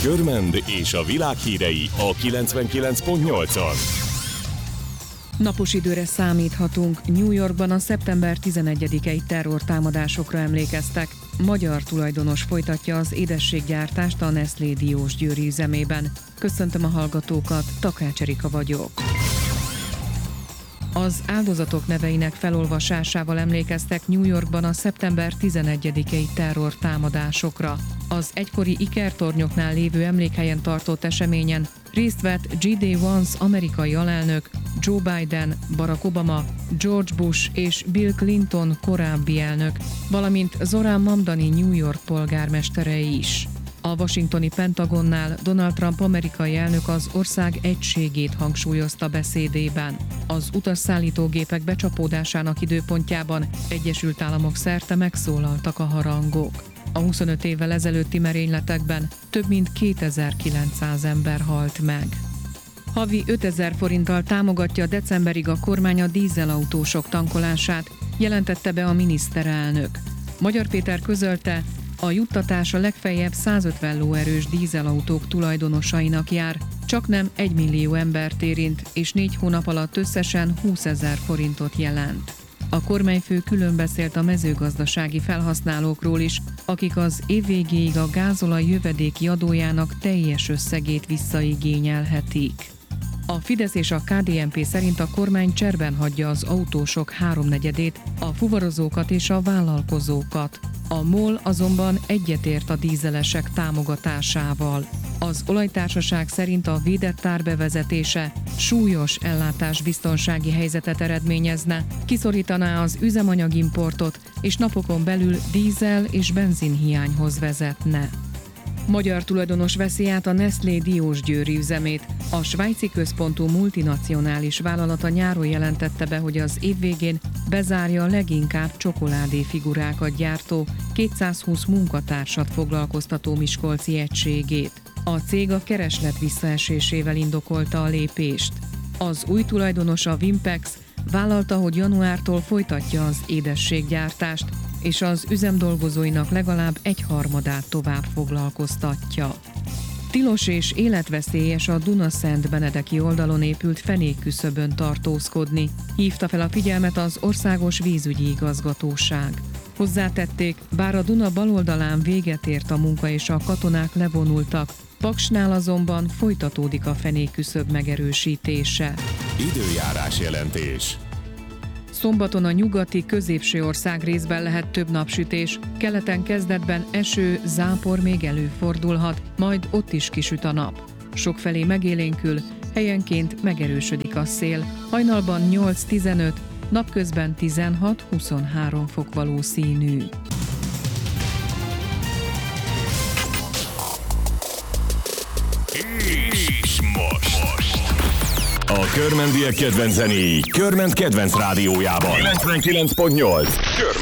Körmend és a világ hírei a 99.8-on. Napos időre számíthatunk. New Yorkban a szeptember 11-i terrortámadásokra emlékeztek. Magyar tulajdonos folytatja az édességgyártást a Nestlé Diósgyőri üzemében. Köszöntöm a hallgatókat, Takács Erika vagyok. Az áldozatok neveinek felolvasásával emlékeztek New Yorkban a szeptember 11-i terrortámadásokra. Az egykori ikertornyoknál lévő emlékhelyen tartott eseményen részt vett G.D. Vance amerikai alelnök, Joe Biden, Barack Obama, George Bush és Bill Clinton korábbi elnök, valamint Zoran Mamdani New York polgármestere is. A washingtoni Pentagonnál Donald Trump amerikai elnök az ország egységét hangsúlyozta beszédében. Az utasszállítógépek becsapódásának időpontjában Egyesült Államok szerte megszólaltak a harangok. A 25 évvel ezelőtti merényletekben több mint 2900 ember halt meg. Havi 5000 forinttal támogatja decemberig a kormány a dízelautósok tankolását, jelentette be a miniszterelnök. Magyar Péter közölte, a juttatás a legfeljebb 150 lóerős dízelautók tulajdonosainak jár, csaknem 1 millió embert érint, és 4 hónap alatt összesen 20 000 forintot jelent. A kormányfő külön beszélt a mezőgazdasági felhasználókról is, akik az év végéig a gázolaj jövedéki adójának teljes összegét visszaigényelhetik. A Fidesz és a KDNP szerint a kormány cserben hagyja az autósok háromnegyedét, a fuvarozókat és a vállalkozókat. A MOL azonban egyetért a dízelesek támogatásával. Az olajtársaság szerint a védett ár bevezetése súlyos ellátásbiztonsági helyzetet eredményezne, kiszorítaná az üzemanyagimportot, és napokon belül dízel- és benzinhiányhoz vezetne. Magyar tulajdonos veszi át a Nestlé Diósgyőri üzemét. A svájci központú multinacionális vállalata nyáron jelentette be, hogy az év végén bezárja a leginkább csokoládéfigurákat gyártó, 220 munkatársat foglalkoztató miskolci egységét. A cég a kereslet visszaesésével indokolta a lépést. Az új tulajdonos, a Vimpex, vállalta, hogy januártól folytatja az édességgyártást, és az üzem dolgozóinak legalább 1/3 tovább foglalkoztatja. Tilos és életveszélyes a Duna-Szent-Benedeki oldalon épült fenékküszöbön tartózkodni, hívta fel a figyelmet az Országos Vízügyi Igazgatóság. Hozzátették, bár a Duna bal oldalán véget ért a munka és a katonák levonultak, Paksnál azonban folytatódik a fenékküszöb megerősítése. Időjárás jelentés. Szombaton a nyugati, középső ország részben lehet több napsütés, keleten kezdetben eső, zápor még előfordulhat, majd ott is kisüt a nap. Sokfelé megélénkül, helyenként megerősödik a szél, hajnalban 8-15, napközben 16-23 fok valószínű. És most a körmendiek kedvenc zenéi Körmend kedvenc rádiójában 99.8. Körmend.